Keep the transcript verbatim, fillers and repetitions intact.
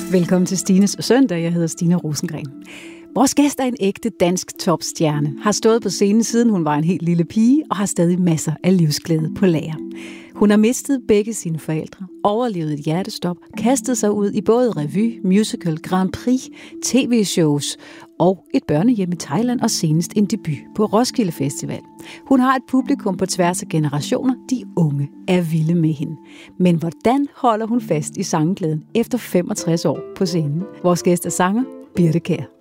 Velkommen til Stines Søndag. Jeg hedder Stine Rosengren. Vores gæst er en ægte dansk topstjerne. Har stået på scenen siden hun var en helt lille pige og har stadig masser af livsglæde på lager. Hun har mistet begge sine forældre, overlevet et hjertestop, kastet sig ud i både revy, musical, Grand Prix, tv-shows og et børnehjem i Thailand og senest en debut på Roskilde Festival. Hun har et publikum på tværs af generationer. De unge er vilde med hende. Men hvordan holder hun fast i sangglæden efter femogtres år på scenen? Vores gæst er sanger Birthe Kjær.